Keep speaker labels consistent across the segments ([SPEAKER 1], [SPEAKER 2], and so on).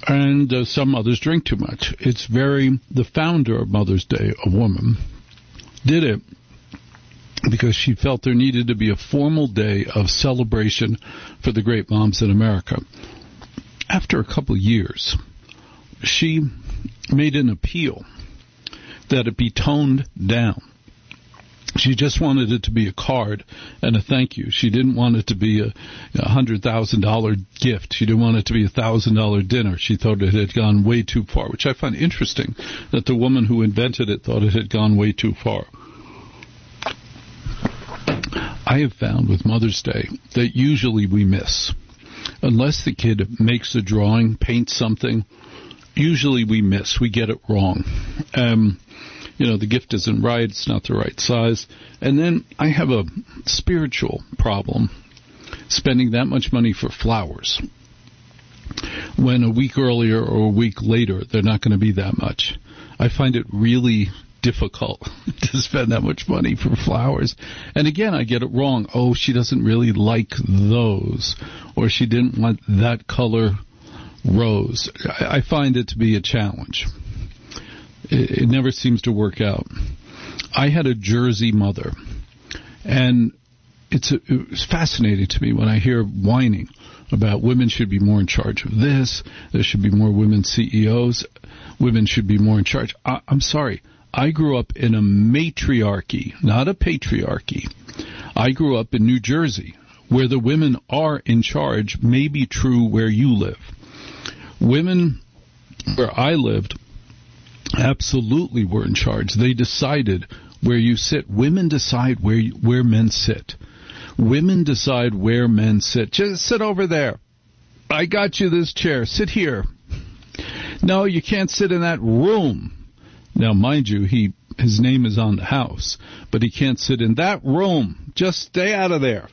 [SPEAKER 1] And some mothers drink too much. The founder of Mother's Day, a woman, did it because she felt there needed to be a formal day of celebration for the great moms in America. After a couple of years, she made an appeal that it be toned down. She just wanted it to be a card and a thank you. She didn't want it to be a $100,000 gift. She didn't want it to be a $1,000 dinner. She thought it had gone way too far, which I find interesting that the woman who invented it thought it had gone way too far. I have found with Mother's Day that usually we miss. Unless the kid makes a drawing, paints something, usually we miss. We get it wrong. The gift isn't right. It's not the right size. And then I have a spiritual problem spending that much money for flowers when a week earlier or a week later they're not going to be that much. I find it really difficult to spend that much money for flowers. And again, I get it wrong. Oh, she doesn't really like those, or she didn't want that color rose. I find it to be a challenge. It never seems to work out. I had a Jersey mother, and it was fascinating to me when I hear whining about women should be more in charge of this, there should be more women CEOs, women should be more in charge. I'm sorry. I grew up in a matriarchy, not a patriarchy. I grew up in New Jersey, where the women are in charge, may be true where you live. Women where I lived absolutely were in charge. They decided where you sit. Women decide where men sit. Women decide where men sit. Just sit over there. I got you this chair. Sit here. No, you can't sit in that room. Now, mind you, his name is on the house, but he can't sit in that room. Just stay out of there.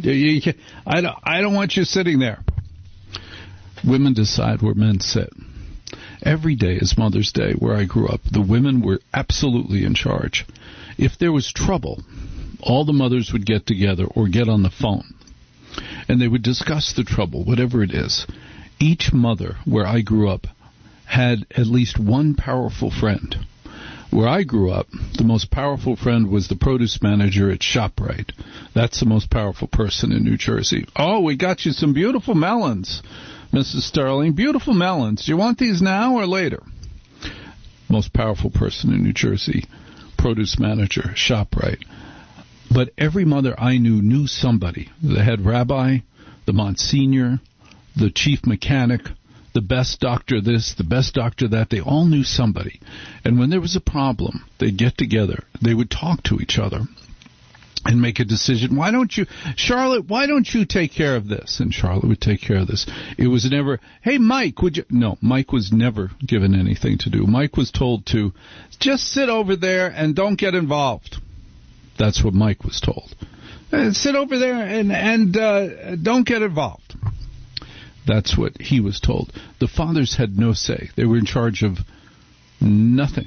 [SPEAKER 1] I don't want you sitting there. Women decide where men sit. Every day is Mother's Day where I grew up. The women were absolutely in charge. If there was trouble, all the mothers would get together or get on the phone, and they would discuss the trouble, whatever it is. Each mother where I grew up had at least one powerful friend. Where I grew up, the most powerful friend was the produce manager at ShopRite. That's the most powerful person in New Jersey. Oh, we got you some beautiful melons, Mrs. Sterling. Beautiful melons. Do you want these now or later? Most powerful person in New Jersey, produce manager, ShopRite. But every mother I knew somebody. The head rabbi, the Monsignor, the chief mechanic, the best doctor this, the best doctor that. They all knew somebody. And when there was a problem, they'd get together. They would talk to each other and make a decision. Charlotte, why don't you take care of this? And Charlotte would take care of this. It was never, hey, Mike, would you? No, Mike was never given anything to do. Mike was told to just sit over there and don't get involved. That's what Mike was told. Sit over there and don't get involved. That's what he was told. The fathers had no say. They were in charge of nothing.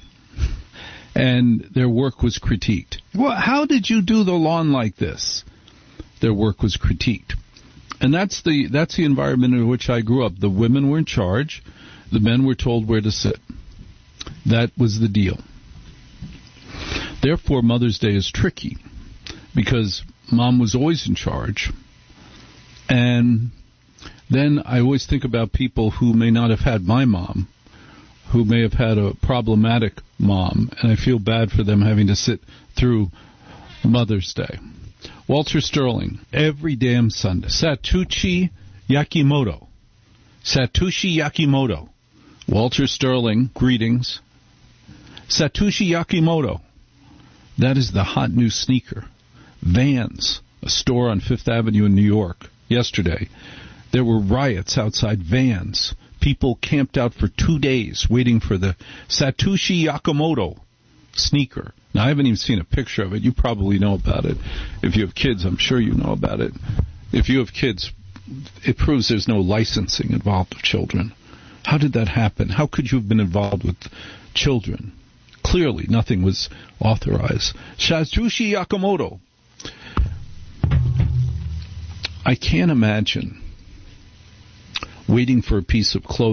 [SPEAKER 1] And their work was critiqued. Well, how did you do the lawn like this? Their work was critiqued. And that's the environment in which I grew up. The women were in charge. The men were told where to sit. That was the deal. Therefore, Mother's Day is tricky because Mom was always in charge. And then I always think about people who may not have had my mom, who may have had a problematic mom, and I feel bad for them having to sit through Mother's Day. Walter Sterling, every damn Sunday. Satoshi Yakimoto. Satoshi Yakimoto. Walter Sterling, greetings. Satoshi Yakimoto. That is the hot new sneaker. Vans, a store on Fifth Avenue in New York, yesterday. There were riots outside Vans. People camped out for 2 days waiting for the Satoshi Yakimoto sneaker. Now, I haven't even seen a picture of it. You probably know about it. If you have kids, I'm sure you know about it. If you have kids, it proves there's no licensing involved with children. How did that happen? How could you have been involved with children? Clearly, nothing was authorized. Satoshi Yakimoto. I can't imagine waiting for a piece of clothing